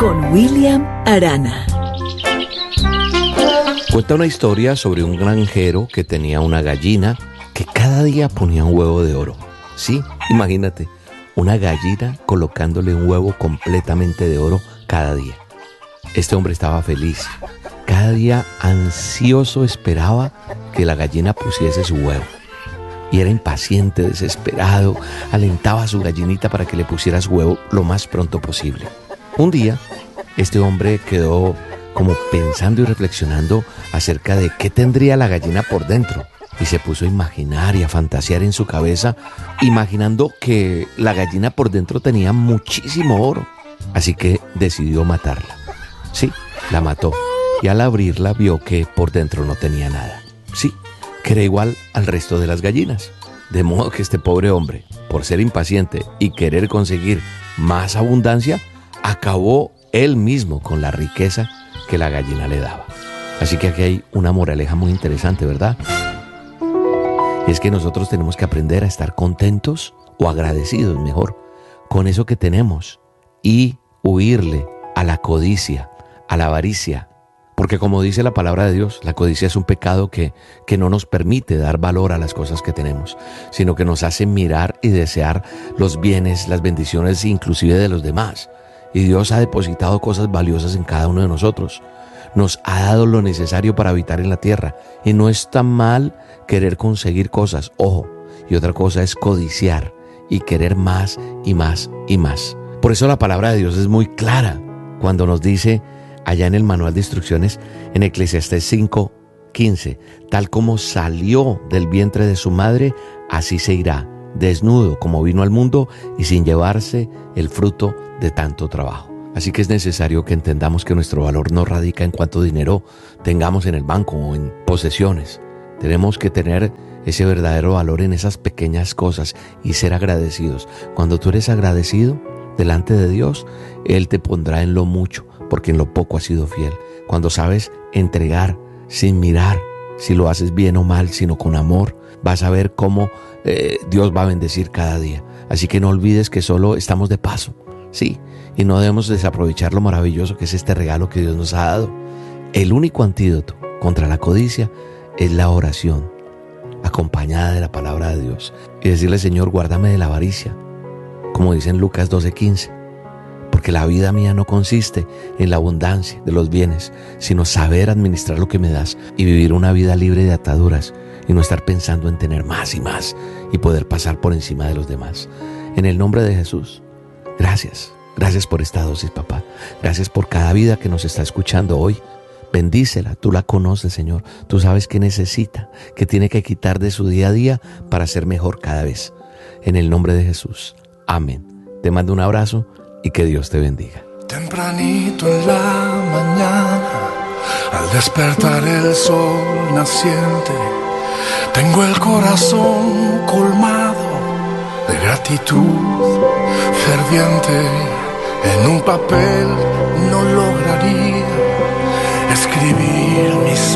con William Arana. Cuenta una historia sobre un granjero que tenía una gallina que cada día ponía un huevo de oro. Sí, imagínate, una gallina colocándole un huevo completamente de oro cada día. Este hombre estaba feliz. Cada día ansioso esperaba que la gallina pusiese su huevo. Y era impaciente, desesperado, alentaba a su gallinita para que le pusiera su huevo lo más pronto posible. Un día, este hombre quedó como pensando y reflexionando acerca de qué tendría la gallina por dentro. Y se puso a imaginar y a fantasear en su cabeza, imaginando que la gallina por dentro tenía muchísimo oro. Así que decidió matarla. Sí, la mató. Y al abrirla vio que por dentro no tenía nada. Sí, que era igual al resto de las gallinas. De modo que este pobre hombre, por ser impaciente y querer conseguir más abundancia, acabó él mismo con la riqueza que la gallina le daba. Así que aquí hay una moraleja muy interesante, ¿verdad? Y es que nosotros tenemos que aprender a estar contentos o agradecidos, mejor, con eso que tenemos y huirle a la codicia, a la avaricia. Porque como dice la palabra de Dios, la codicia es un pecado que no nos permite dar valor a las cosas que tenemos, sino que nos hace mirar y desear los bienes, las bendiciones inclusive de los demás. Y Dios ha depositado cosas valiosas en cada uno de nosotros. Nos ha dado lo necesario para habitar en la tierra. Y no está mal querer conseguir cosas, ojo. Y otra cosa es codiciar y querer más y más y más. Por eso la palabra de Dios es muy clara cuando nos dice allá en el manual de instrucciones en Eclesiastés 5:15, tal como salió del vientre de su madre, así se irá, desnudo como vino al mundo y sin llevarse el fruto de tanto trabajo. Así que es necesario que entendamos que nuestro valor no radica en cuánto dinero tengamos en el banco o en posesiones. Tenemos que tener ese verdadero valor en esas pequeñas cosas y ser agradecidos. Cuando tú eres agradecido delante de Dios, Él te pondrá en lo mucho, porque en lo poco has sido fiel. Cuando sabes entregar sin mirar si lo haces bien o mal, sino con amor, vas a ver cómo Dios va a bendecir cada día. Así que no olvides que solo estamos de paso, sí, y no debemos desaprovechar lo maravilloso que es este regalo que Dios nos ha dado. El único antídoto contra la codicia es la oración, acompañada de la palabra de Dios. Y decirle: Señor, guárdame de la avaricia, como dice en Lucas 12:15. Porque la vida mía no consiste en la abundancia de los bienes, sino saber administrar lo que me das y vivir una vida libre de ataduras y no estar pensando en tener más y más y poder pasar por encima de los demás. En el nombre de Jesús, gracias. Gracias por esta dosis, papá. Gracias por cada vida que nos está escuchando hoy. Bendícela, tú la conoces, Señor. Tú sabes que necesita, que tiene que quitar de su día a día para ser mejor cada vez. En el nombre de Jesús, amén. Te mando un abrazo y que Dios te bendiga. Tempranito en la mañana, al despertar el sol naciente, tengo el corazón colmado de gratitud ferviente. En un papel no lograría escribir mis